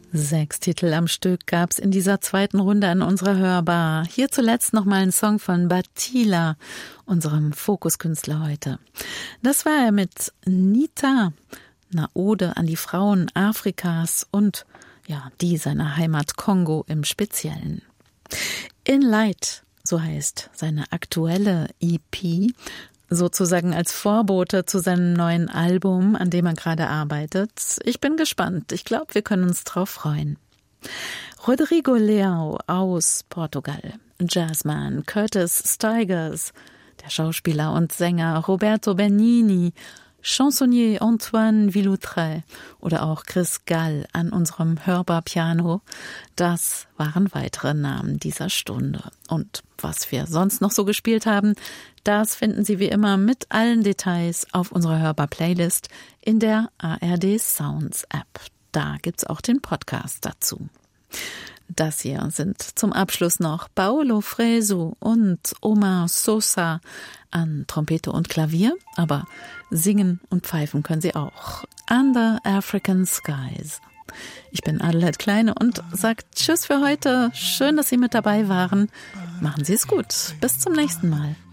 6 Titel am Stück gab's in dieser zweiten Runde an unserer Hörbar. Hier zuletzt nochmal ein Song von Batila, unserem Fokuskünstler heute. Das war er mit Nita, einer Ode an die Frauen Afrikas und die seiner Heimat Kongo im Speziellen. In Light, so heißt seine aktuelle EP, sozusagen als Vorbote zu seinem neuen Album, an dem er gerade arbeitet. Ich bin gespannt. Ich glaube, wir können uns drauf freuen. Rodrigo Leão aus Portugal, Jazzman Curtis Stigers, der Schauspieler und Sänger Roberto Benigni, Chansonnier Antoine Villoutre oder auch Chris Gall an unserem Hörbar-Piano. Das waren weitere Namen dieser Stunde. Und was wir sonst noch so gespielt haben, das finden Sie wie immer mit allen Details auf unserer Hörbar-Playlist in der ARD Sounds App. Da gibt's auch den Podcast dazu. Das hier sind zum Abschluss noch Paulo Fresu und Omar Sosa an Trompete und Klavier, aber singen und pfeifen können sie auch. Under African Skies. Ich bin Adelheid Kleine und sage Tschüss für heute. Schön, dass Sie mit dabei waren. Machen Sie es gut. Bis zum nächsten Mal.